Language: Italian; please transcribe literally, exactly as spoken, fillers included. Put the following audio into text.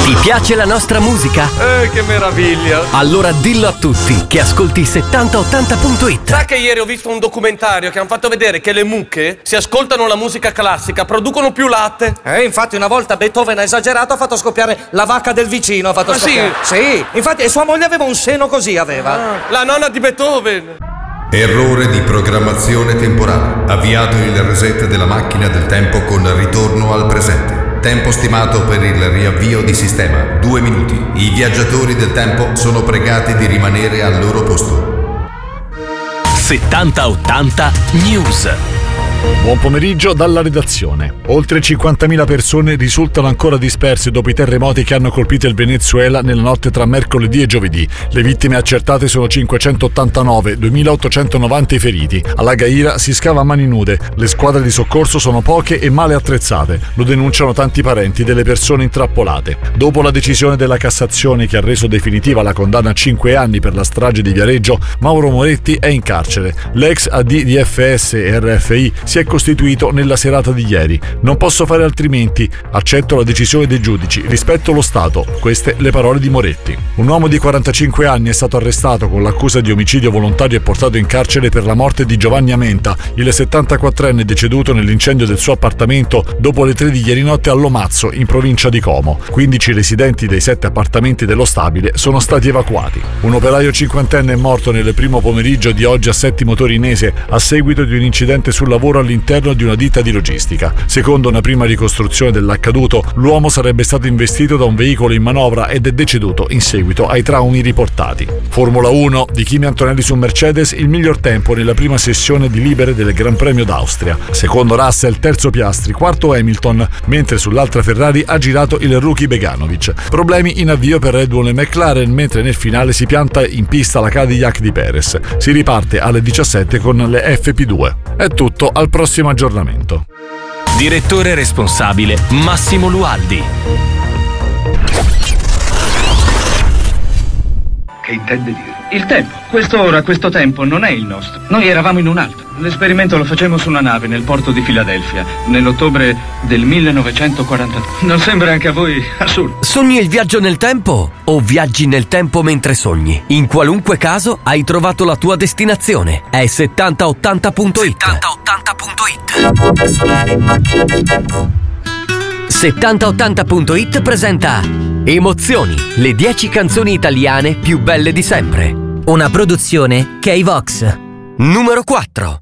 Ti piace la nostra musica? Eh, che meraviglia! Allora dillo a tutti che ascolti settanta ottanta punto it. Sai che ieri ho visto un documentario che hanno fatto vedere che le mucche, se ascoltano la musica classica, producono più latte. Eh, infatti una volta Beethoven ha esagerato, ha fatto scoppiare la vacca del vicino, ha fatto Ah, scoppiare. sì? Sì, infatti sua moglie aveva un seno così, aveva. Ah, la nonna di Beethoven. Errore di programmazione temporale. Avviato il reset della macchina del tempo con ritorno al presente. Tempo stimato per il riavvio di sistema, due minuti. I viaggiatori del tempo sono pregati di rimanere al loro posto. settanta ottanta News. Buon pomeriggio dalla redazione. Oltre cinquantamila persone risultano ancora disperse dopo i terremoti che hanno colpito il Venezuela nella notte tra mercoledì e giovedì. Le vittime accertate sono cinquecentottantanove, duemilaottocentonovanta i feriti. Alla Gaira si scava a mani nude, le squadre di soccorso sono poche e male attrezzate, lo denunciano tanti parenti delle persone intrappolate. Dopo la decisione della Cassazione che ha reso definitiva la condanna a cinque anni per la strage di Viareggio, Mauro Moretti è in carcere. L'ex A D di F S e R F I si è costituito nella serata di ieri. Non posso fare altrimenti, accetto la decisione dei giudici, rispetto lo Stato. Queste le parole di Moretti. Un uomo di quarantacinque anni è stato arrestato con l'accusa di omicidio volontario e portato in carcere per la morte di Giovanni Amenta, il settantaquattrenne deceduto nell'incendio del suo appartamento dopo le tre di ieri notte a Lomazzo, in provincia di Como. quindici residenti dei sette appartamenti dello stabile sono stati evacuati. Un operaio cinquantenne è morto nel primo pomeriggio di oggi a Settimo Torinese a seguito di un incidente sul lavoro all'interno di una ditta di logistica. Secondo una prima ricostruzione dell'accaduto, l'uomo sarebbe stato investito da un veicolo in manovra ed è deceduto in seguito ai traumi riportati. Formula uno, di Kimi Antonelli su Mercedes, il miglior tempo nella prima sessione di libere del Gran Premio d'Austria. Secondo Russell, terzo Piastri, quarto Hamilton, mentre sull'altra Ferrari ha girato il rookie Beganovic. Problemi in avvio per Red Bull e McLaren, mentre nel finale si pianta in pista la Cadillac di Perez. Si riparte alle diciassette con le F P due. È tutto, al prossimo aggiornamento. Direttore responsabile Massimo Lualdi. Che intende dire? Il tempo. Quest'ora, questo tempo non è il nostro. Noi eravamo in un altro. L'esperimento lo facemmo su una nave nel porto di Filadelfia, nell'ottobre del millenovecentoquarantadue. Non sembra anche a voi assurdo? Sogni il viaggio nel tempo o viaggi nel tempo mentre sogni? In qualunque caso hai trovato la tua destinazione. È settanta ottanta punto it. settanta ottanta punto it. settanta ottanta punto it presenta Emozioni, le dieci canzoni italiane più belle di sempre. Una produzione K-Vox. Numero quattro.